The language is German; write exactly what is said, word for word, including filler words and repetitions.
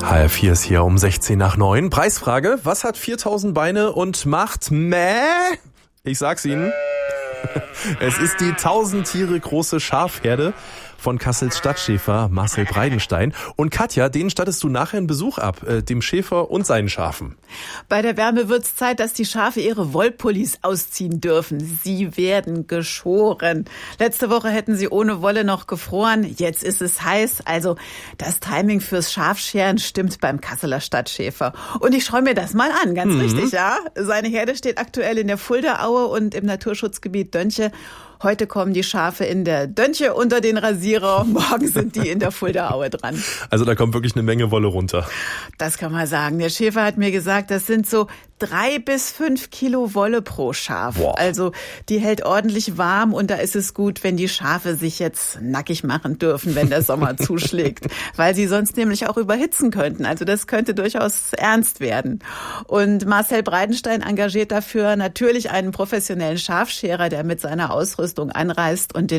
H R vier ist hier um sechzehn nach neun. Preisfrage, was hat viertausend Beine und macht Mäh? Ich sag's Ihnen. Es ist die tausend Tiere große Schafherde von Kassels Stadtschäfer Marcel Breidenstein. Und Katja, denen stattest du nachher einen Besuch ab, äh, dem Schäfer und seinen Schafen. Bei der Wärme wird's Zeit, dass die Schafe ihre Wollpullis ausziehen dürfen. Sie werden geschoren. Letzte Woche hätten sie ohne Wolle noch gefroren. Jetzt ist es heiß. Also das Timing fürs Schafscheren stimmt beim Kasseler Stadtschäfer. Und ich schaue mir das mal an, ganz mhm. richtig, ja. Seine Herde steht aktuell in der Fuldaaue und im Naturschutzgebiet Dönche. Heute kommen die Schafe in der Dönche unter den Rasierer, morgen sind die in der Fuldaaue dran. Also da kommt wirklich eine Menge Wolle runter. Das kann man sagen. Der Schäfer hat mir gesagt, das sind so drei bis fünf Kilo Wolle pro Schaf. Boah. Also die hält ordentlich warm und da ist es gut, wenn die Schafe sich jetzt nackig machen dürfen, wenn der Sommer zuschlägt, weil sie sonst nämlich auch überhitzen könnten. Also das könnte durchaus ernst werden. Und Marcel Breidenstein engagiert dafür natürlich einen professionellen Schafscherer, der mit seiner Ausrüstung anreist und den